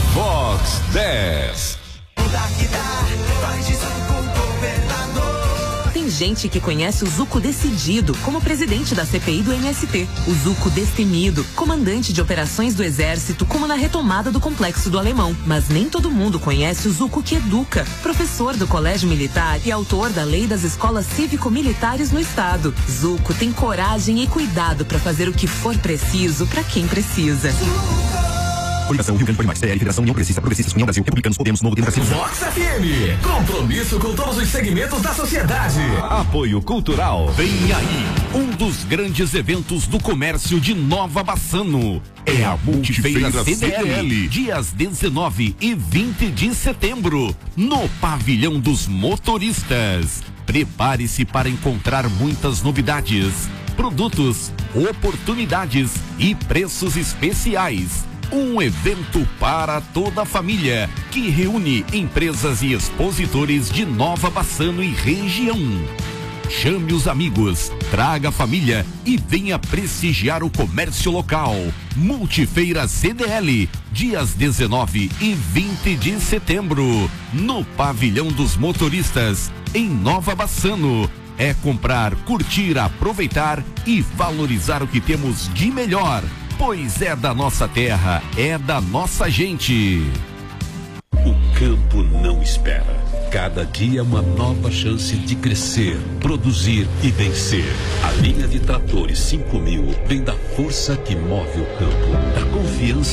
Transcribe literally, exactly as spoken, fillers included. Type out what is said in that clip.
Vox dez. Tem gente que conhece o Zuco Decidido como presidente da C P I do M S T. O Zuco Destemido, comandante de operações do Exército, como na retomada do Complexo do Alemão. Mas nem todo mundo conhece o Zuco que educa, professor do Colégio Militar e autor da Lei das Escolas Cívico-Militares no Estado. Zuco tem coragem e cuidado para fazer o que for preciso para quem precisa. Coligação Rio Grande Pode Mais, T L, Federação União Progressista, Progressistas, União Brasil, Republicanos, Podemos, Novo Democracia. Vox F M, compromisso com todos os segmentos da sociedade. Apoio Cultural. Vem aí, um dos grandes eventos do comércio de Nova Bassano. É a Multifeira C D L, dias dezenove e vinte de setembro, no Pavilhão dos Motoristas. Prepare-se para encontrar muitas novidades, produtos, oportunidades e preços especiais. Um evento para toda a família, que reúne empresas e expositores de Nova Bassano e região. Chame os amigos, traga a família e venha prestigiar o comércio local. Multifeira C D L, dias dezenove e vinte de setembro, no Pavilhão dos Motoristas, em Nova Bassano. É comprar, curtir, aproveitar e valorizar o que temos de melhor. Pois é da nossa terra, é da nossa gente. O campo não espera. Cada dia é uma nova chance de crescer, produzir e vencer. A linha de tratores cinco mil vem da força que move o campo, da confiança